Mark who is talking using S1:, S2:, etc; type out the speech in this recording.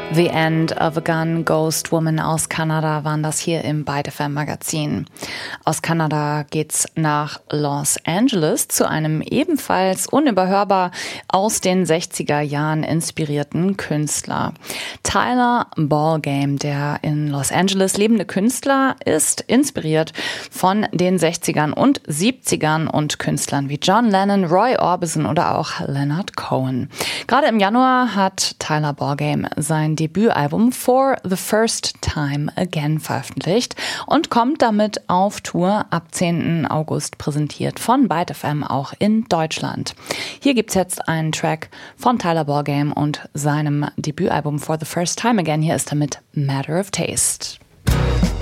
S1: The End of a Gun, Ghost Woman aus Kanada waren das hier im Byte FM Magazin. Aus Kanada geht's nach Los Angeles zu einem ebenfalls unüberhörbar aus den 60er Jahren inspirierten Künstler. Tyler Ballgame, der in Los Angeles lebende Künstler, ist inspiriert von den 60ern und 70ern und Künstlern wie John Lennon, Roy Orbison oder auch Leonard Cohen. Gerade im Januar hat Tyler Ballgame sein Debütalbum For the First Time Again veröffentlicht und kommt damit auf Tour ab 10. August präsentiert von Byte FM auch in Deutschland. Hier gibt's jetzt einen Track von Tyler Ballgame und seinem Debütalbum For the First Time Again. Hier ist er mit Matter of Taste.